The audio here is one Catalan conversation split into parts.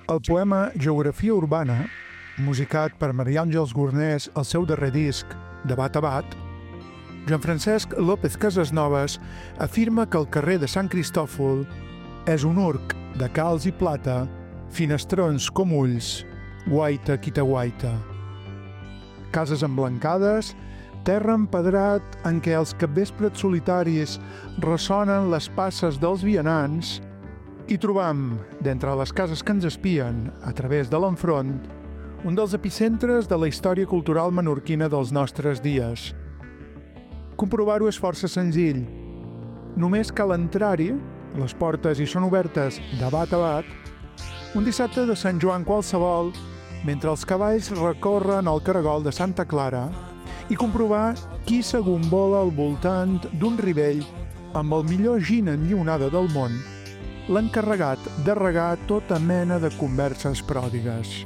El poema Geografia urbana, musicat per Maria Àngels Gornés al seu darrer disc, De bat a bat, Joan Francesc López Casasnovas afirma que el carrer de Sant Cristòfol és un urc de calç i plata, finestrons com ulls, guaita quita guaita. Cases emblancades, terra empedrat en què els capvespres solitaris ressonen les passes dels vianants i trobam, d'entre les cases que ens espien, a través de l'enfront, un dels epicentres de la història cultural menorquina dels nostres dies. Comprovar-ho és força senzill. Només cal entrar-hi, les portes hi són obertes de bat a bat, un dissabte de Sant Joan qualsevol, mentre els cavalls recorren el caragol de Santa Clara, i comprovar qui s'agombola al voltant d'un ribell amb el millor gin enllionada del món, l'encarregat de regar tota mena de converses pròdigues.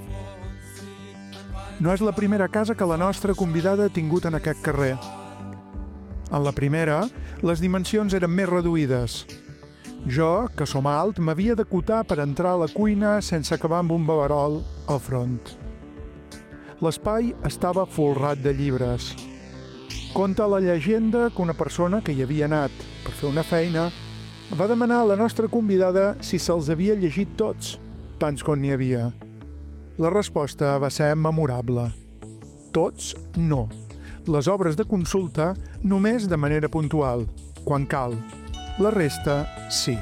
No és la primera casa que la nostra convidada ha tingut en aquest carrer. En la primera, les dimensions eren més reduïdes. Jo, que som alt, m'havia d'acotar per entrar a la cuina sense acabar amb un beverol al front. L'espai estava folrat de llibres. Conta la llegenda que una persona que hi havia anat per fer una feina va demanar a la nostra convidada si se'ls havia llegit tots, tants com n'hi havia. La resposta va ser memorable. Tots, no. Les obres de consulta només de manera puntual, quan cal. La resta, sí.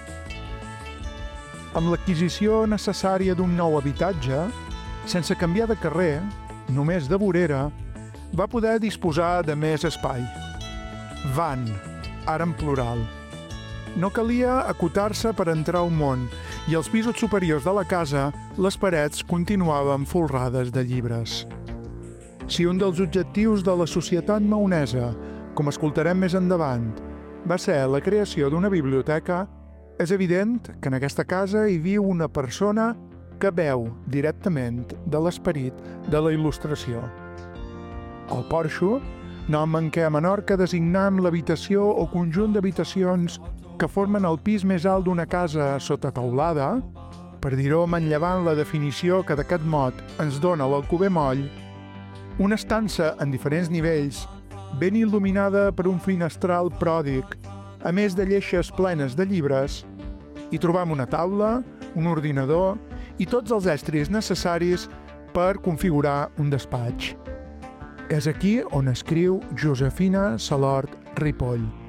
Amb l'adquisició necessària d'un nou habitatge, sense canviar de carrer, només de vorera, va poder disposar de més espai. Van, ara en plural. No calia acotar-se per entrar a un món, i als pisos superiors de la casa les parets continuaven folrades de llibres. Si un dels objectius de la societat maonesa, com escoltarem més endavant, va ser la creació d'una biblioteca, és evident que en aquesta casa hi viu una persona que beu directament de l'esperit de la il·lustració. El porxo, nom en què a Menorca designem l'habitació o conjunt d'habitacions que formen el pis més alt d'una casa sota teulada, per dir-ho manllevant la definició que d'aquest mot ens dona l'Alcover Moll, una estança en diferents nivells, ben il·luminada per un finestral pròdig, a més de lleixes plenes de llibres, hi trobam una taula, un ordinador i tots els estris necessaris per configurar un despatx. És aquí on escriu Josefina Salort Ripoll.